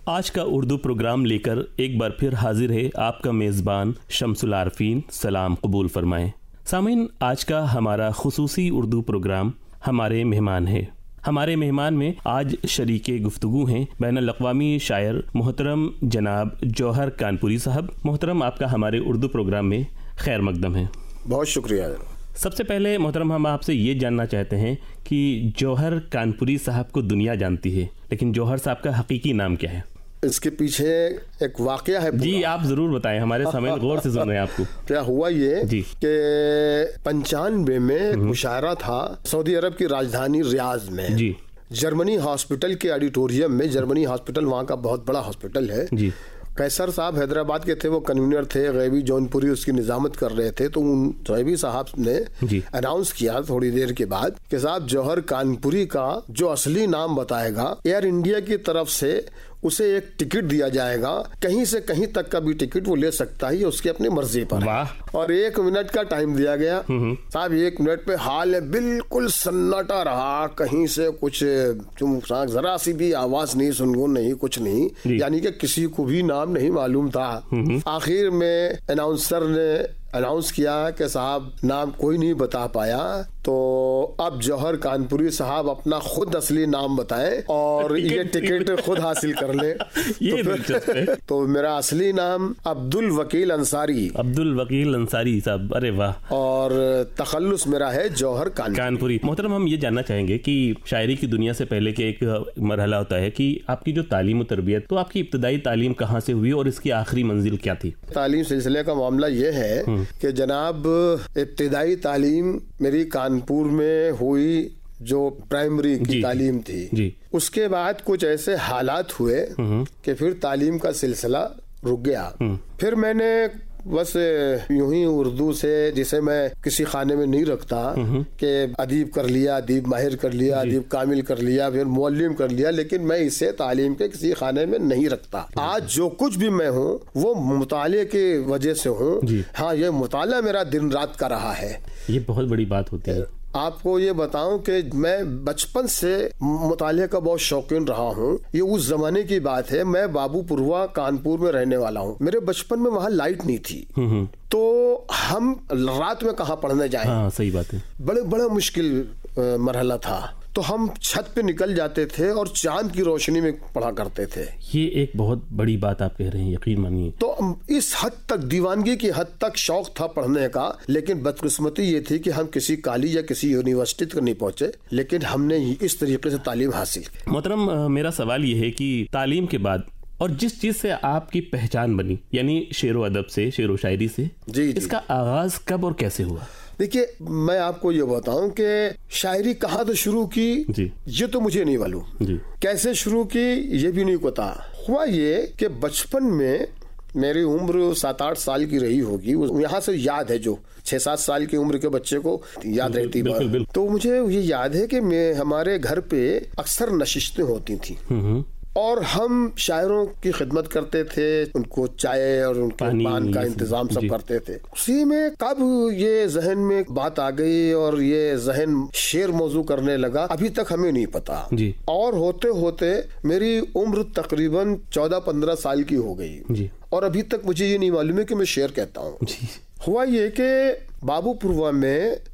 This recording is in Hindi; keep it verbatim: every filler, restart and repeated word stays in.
आज का उर्दू प्रोग्राम लेकर एक बार फिर हाजिर है आपका मेज़बान शम्सुल आरफीन। सलाम कबूल फरमाएं। सामीन, आज का हमारा खुसूसी उर्दू प्रोग्राम हमारे मेहमान है। हमारे मेहमान में आज शरीके गुफ्तगू हैं बैनुल अक़वामी शायर मोहतरम जनाब जौहर कानपुरी साहब। मोहतरम, आपका हमारे उर्दू प्रोग्राम में खैर मकदम है। बहुत शुक्रिया। सबसे पहले मोहतरम, हम आपसे ये जानना चाहते हैं कि जौहर कानपुरी साहब को दुनिया जानती है, लेकिन जौहर साहब का हकीकी नाम क्या है? इसके पीछे एक वाकया है। जी, आप जरूर बताएं, हमारे सामने गौर से सुन रहे हैं आपको। क्या हुआ ये जी कि पंचानवे में मुशायरा था सऊदी अरब की राजधानी रियाज में। जी, जर्मनी हॉस्पिटल के ऑडिटोरियम में। जर्मनी हॉस्पिटल वहाँ का बहुत बड़ा हॉस्पिटल है। जी, कैसर साहब हैदराबाद के थे, वो कन्वीनर थे। गैबी जौनपुरी उसकी निजामत कर रहे थे। तो उन गैबी साहब ने अनाउंस किया थोड़ी देर के बाद कि साहब जौहर कानपुरी का जो असली नाम बताएगा, एयर इंडिया की तरफ से उसे एक टिकट दिया जाएगा। कहीं से कहीं तक का भी टिकट वो ले सकता है, उसकी अपनी मर्जी पर। वाह। और एक मिनट का टाइम दिया गया। साहब एक मिनट पे हाल है बिल्कुल सन्नाटा रहा। कहीं से कुछ जरा सी भी आवाज नहीं, सुनगुन नहीं, कुछ नहीं। यानी कि किसी को भी नाम नहीं मालूम था। आखिर में अनाउंसर ने अनाउंस किया कि साहब नाम कोई नहीं बता पाया, तो अब जौहर कानपुरी साहब अपना खुद असली नाम बताएं और ये टिकट खुद हासिल कर ले। ये तो, तो मेरा असली नाम अब्दुल वकील अंसारी। अब्दुल वकील अंसारी साहब, अरे वाह। और तखल्लुस मेरा है जौहर कानपुरी। कानपुरी। मोहतरम, हम ये जानना चाहेंगे कि शायरी की दुनिया से पहले के एक मरहला होता है कि आपकी जो तालीम और तरबियत, तो आपकी इब्तदाई तालीम कहाँ से हुई और इसकी आखिरी मंजिल क्या थी? तालीम सिलसिले का मामला ये है कि जनाब इब्तदाई तालीम मेरी कानपुर में हुई, जो प्राइमरी की तालीम थी। जी। उसके बाद कुछ ऐसे हालात हुए कि फिर तालीम का सिलसिला रुक गया। फिर मैंने बस यूं ही उर्दू से, जिसे मैं किसी खाने में नहीं रखता कि अदीब कर लिया, अदीब माहिर कर लिया, अदीब कामिल कर लिया, फिर मुअल्लिम कर लिया, लेकिन मैं इसे तालीम के किसी खाने में नहीं रखता। आज जो कुछ भी मैं हूँ वो मुताले की वजह से हूँ। हाँ, ये मुताला मेरा दिन रात का रहा है। ये बहुत बड़ी बात होती है। आपको ये बताऊं कि मैं बचपन से मुताले का बहुत शौकीन रहा हूँ। ये उस जमाने की बात है, मैं बाबूपुरवा कानपुर में रहने वाला हूँ। मेरे बचपन में वहाँ लाइट नहीं थी, तो हम रात में कहाँ पढ़ने जाएं? हाँ, सही बात है। बड़े बड़ा मुश्किल मरहला था। तो हम छत पे निकल जाते थे और चांद की रोशनी में पढ़ा करते थे। ये एक बहुत बड़ी बात आप कह रहे हैं, यकीन मानिए। तो इस हद तक, दीवानगी की हद तक शौक था पढ़ने का। लेकिन बदकिस्मती ये थी कि हम किसी कॉलेज या किसी यूनिवर्सिटी तक नहीं पहुंचे, लेकिन हमने इस तरीके से तालीम हासिल की। मोहतरम, मेरा सवाल ये है कि तालीम के बाद और जिस चीज से आपकी पहचान बनी, यानी शेरो अदब से, शेरो शायरी से, जी, इसका आगाज कब और कैसे हुआ? देखिए, मैं आपको ये बताऊं कि शायरी कहाँ से शुरू की जी, ये तो मुझे नहीं मालूम। कैसे शुरू की ये भी नहीं पता। हुआ ये कि बचपन में मेरी उम्र सात आठ साल की रही होगी। यहाँ से याद है, जो छह सात साल की उम्र के बच्चे को याद रहती बात, तो मुझे ये याद है कि मैं हमारे घर पे अक्सर नशिस्तें होती थी और हम शायरों की खिदमत करते थे, उनको चाय और उनके पान का इंतजाम सब करते थे। उसी में कब ये जहन में बात आ गई और ये जहन शेर मौजू करने लगा, अभी तक हमें नहीं पता जी। और होते होते मेरी उम्र तकरीबन चौदह पंद्रह साल की हो गई जी। और अभी तक मुझे ये नहीं मालूम है कि मैं शेर कहता हूँ। हुआ ये कि बाबूपुरवा में